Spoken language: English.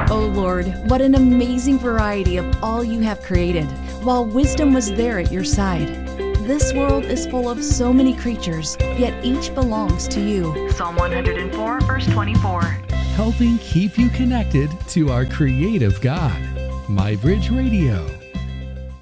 Oh Lord, what an amazing variety of all you have created, while wisdom was there at your side. This world is full of so many creatures, yet each belongs to you. Psalm 104, verse 24. Helping keep you connected to our creative God. MyBridge Radio.